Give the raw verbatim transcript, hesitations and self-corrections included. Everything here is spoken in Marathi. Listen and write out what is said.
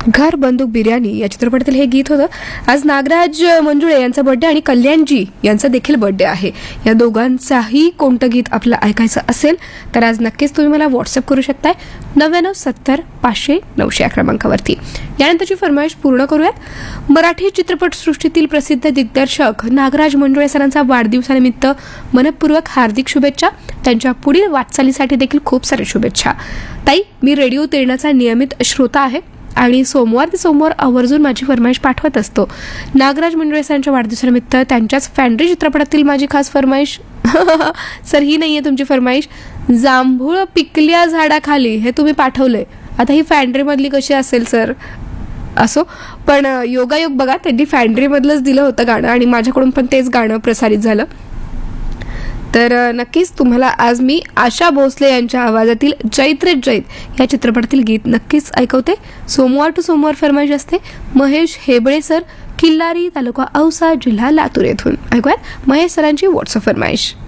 घर बंदूक बिर्याणी या चित्रपटातील हे गीत होतं. आज नागराज मंजुळे यांचा बर्थडे आणि कल्याणजी यांचा देखील बर्थडे आहे. या दोघांचाही कोणतं गीत आपल्याला ऐकायचं असेल तर आज नक्कीच तुम्ही मला व्हॉट्सअप करू शकताय नव्याण्णव सत्तर पाचशे नऊशे या क्रमांकावरती. यानंतरची फरमाईश पूर्ण करूयात. मराठी चित्रपटसृष्टीतील प्रसिद्ध दिग्दर्शक नागराज मंजुळे सरांचा वाढदिवसानिमित्त मनपूर्वक हार्दिक शुभेच्छा. त्यांच्या पुढील वाटचालीसाठी देखील खूप साऱ्या शुभेच्छा. ताई, मी रेडिओ तेरणाचा नियमित श्रोता आहे आणि सोमवार ते सोमवार आवर्जून माझी फरमाईश पाठवत असतो. नागराज मंजुळे सरांच्या वाढदिवसानिमित्त त्यांच्याच फॅन्ड्री चित्रपटातील माझी खास फरमाईश सर ही नाहीये तुमची फरमाईश. जांभूळ पिकल्या झाडाखाली हे तुम्ही पाठवलंय. आता ही फॅन्ड्रीमधली कशी असेल सर? असो, पण योगायोग बघा, त्यांनी फॅन्ड्रीमधलंच दिलं होतं गाणं आणि माझ्याकडून पण तेच गाणं प्रसारित झालं. तर नक्कीच तुम्हाला आज मी आशा भोसले यांच्या आवाजातील जैत रे जैत या चित्रपटातील गीत नक्कीच ऐकवते. सोमवार टू सोमवार फरमाईश असते. महेश हेबळे सर, किल्लारी, तालुका औसा, जिल्हा लातूर येथून. ऐकूयात महेश सरांची व्हॉट्सअप फरमाईश.